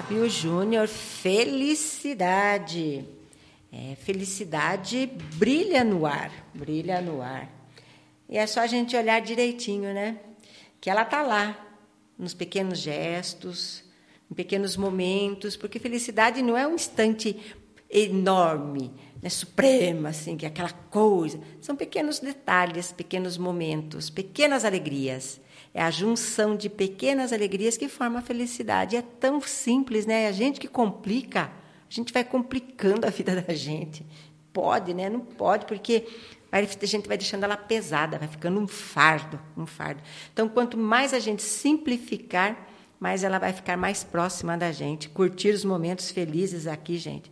Fábio Júnior, felicidade. Felicidade brilha no ar, brilha no ar. E é só a gente olhar direitinho, né? Que ela está lá, nos pequenos gestos, em pequenos momentos, porque felicidade não é um instante enorme, né, suprema, assim, que é aquela coisa. São pequenos detalhes, pequenos momentos, pequenas alegrias. É a junção de pequenas alegrias que forma a felicidade. É tão simples, né? É a gente que complica, a gente vai complicando a vida da gente. Pode, né? Não pode, porque a gente vai deixando ela pesada, vai ficando um fardo, um fardo. Então, quanto mais a gente simplificar, mais ela vai ficar mais próxima da gente. Curtir os momentos felizes aqui, gente.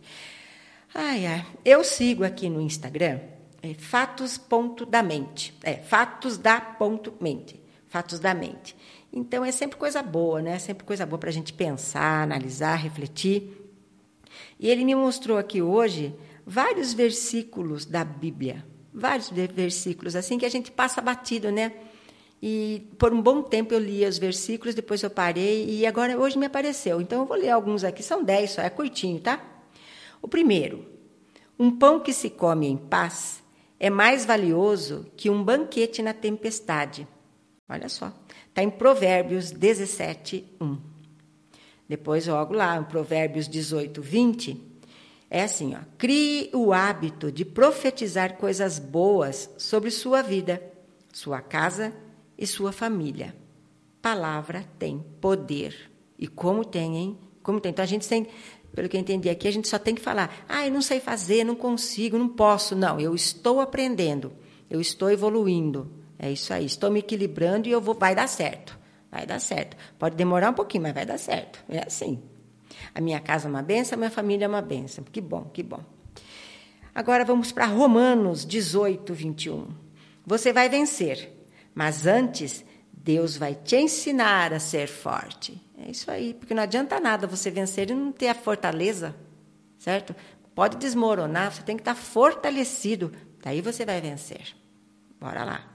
Eu sigo aqui no Instagram fatos.da-mente. Fatos.da.mente. Fatos da mente. Então, é sempre coisa boa, né? Sempre coisa boa para a gente pensar, analisar, refletir. E ele me mostrou aqui hoje vários versículos da Bíblia. Vários versículos, assim, que a gente passa batido, né? E por um bom tempo eu lia os versículos, depois eu parei, e agora hoje me apareceu. Então, eu vou ler alguns aqui, são 10 só, é curtinho, tá? O primeiro: um pão que se come em paz é mais valioso que um banquete na tempestade. Olha só, está em Provérbios 17:1. Depois, logo lá, em Provérbios 18:20, é assim, ó: crie o hábito de profetizar coisas boas sobre sua vida, sua casa e sua família. Palavra tem poder. E como tem, hein? Como tem. Então, a gente tem, pelo que eu entendi aqui, a gente só tem que falar: eu não sei fazer, não consigo, não posso. Não, eu estou aprendendo, eu estou evoluindo. É isso aí, estou me equilibrando e vai dar certo. Vai dar certo. Pode demorar um pouquinho, mas vai dar certo. É assim. A minha casa é uma bênção, a minha família é uma bênção. Que bom, que bom. Agora vamos para Romanos 18:21. Você vai vencer, mas antes Deus vai te ensinar a ser forte. É isso aí, porque não adianta nada você vencer e não ter a fortaleza, certo? Pode desmoronar, você tem que estar fortalecido. Daí você vai vencer. Bora lá.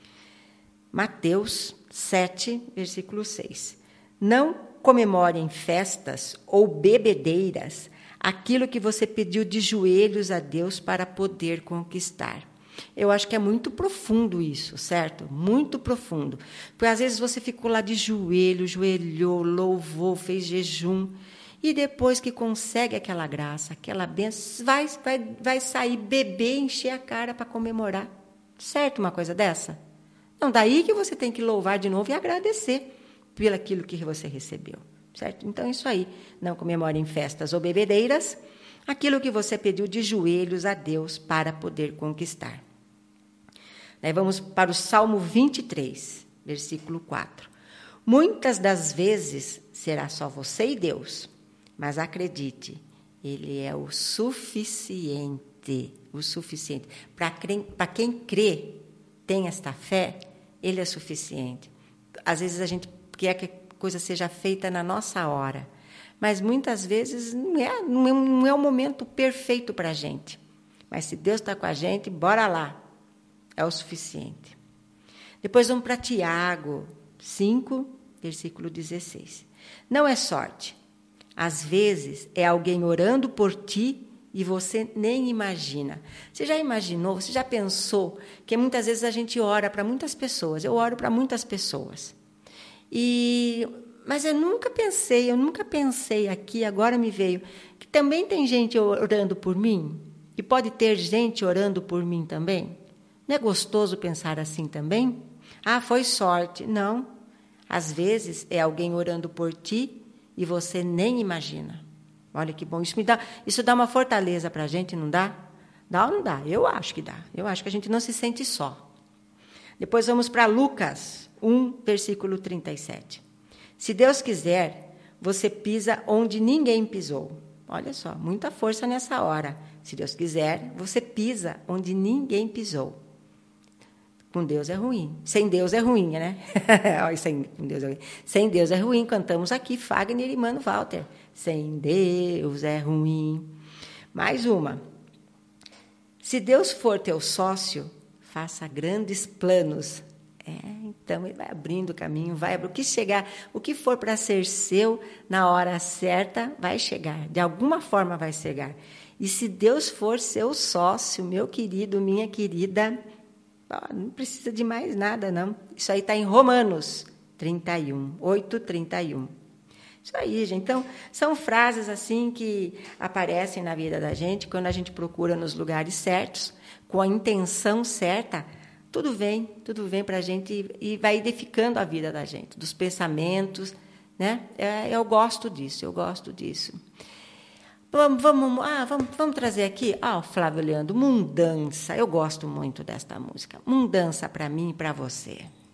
Mateus 7, versículo 6. Não comemorem festas ou bebedeiras aquilo que você pediu de joelhos a Deus para poder conquistar. Eu acho que é muito profundo isso, certo? Muito profundo. Porque às vezes você ficou lá de joelho, joelhou, louvou, fez jejum, e depois que consegue aquela graça, aquela bênção, vai sair beber, encher a cara para comemorar. Certo uma coisa dessa? Então, daí que você tem que louvar de novo e agradecer pelo aquilo que você recebeu, certo? Então, isso aí. Não comemorem festas ou bebedeiras aquilo que você pediu de joelhos a Deus para poder conquistar. Daí vamos para o Salmo 23, versículo 4. Muitas das vezes será só você e Deus, mas acredite, Ele é o suficiente. O suficiente. Para quem crê, tem esta fé, Ele é suficiente. Às vezes a gente quer que a coisa seja feita na nossa hora, mas muitas vezes não é o momento perfeito para a gente. Mas se Deus está com a gente, bora lá, é o suficiente. Depois vamos para Tiago 5, versículo 16. Não é sorte. Às vezes é alguém orando por ti e você nem imagina. Você já imaginou, você já pensou que muitas vezes a gente ora para muitas pessoas? Eu oro para muitas pessoas. Mas eu nunca pensei aqui, agora me veio, que também tem gente orando por mim? E pode ter gente orando por mim também? Não é gostoso pensar assim também? Foi sorte. Não. Às vezes é alguém orando por ti e você nem imagina. Olha que bom. Isso dá uma fortaleza para a gente, não dá? Dá ou não dá? Eu acho que dá. Eu acho que a gente não se sente só. Depois vamos para Lucas 1, versículo 37. Se Deus quiser, você pisa onde ninguém pisou. Olha só, muita força nessa hora. Se Deus quiser, você pisa onde ninguém pisou. Com Deus é ruim. Sem Deus é ruim, né? Com Deus é ruim. Sem Deus é ruim. Cantamos aqui, Fagner e Mano Walter. Sem Deus é ruim. Mais uma. Se Deus for teu sócio, faça grandes planos. Então, ele vai abrindo o caminho, vai abrir. O que for para ser seu, na hora certa, vai chegar. De alguma forma vai chegar. E se Deus for seu sócio, meu querido, minha querida, não precisa de mais nada, não. Isso aí está em Romanos 31, 8:31. Isso aí, gente. Então, são frases assim que aparecem na vida da gente, quando a gente procura nos lugares certos, com a intenção certa, tudo vem para a gente e vai edificando a vida da gente, dos pensamentos, né? Eu gosto disso. Vamos trazer aqui, Flávio Leandro, Mundança. Eu gosto muito desta música. Mundança para mim e para você.